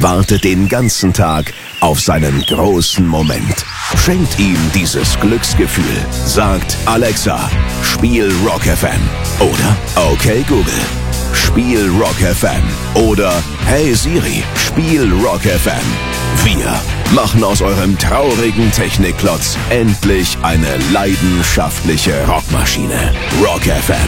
wartet den ganzen Tag auf seinen großen Moment. Schenkt ihm dieses Glücksgefühl. Sagt Alexa, spiel Rock FM. Oder okay Google, spiel Rock FM. Oder hey Siri, spiel Rock FM. Wir machen aus eurem traurigen Technikklotz endlich eine leidenschaftliche Rockmaschine. Rock FM.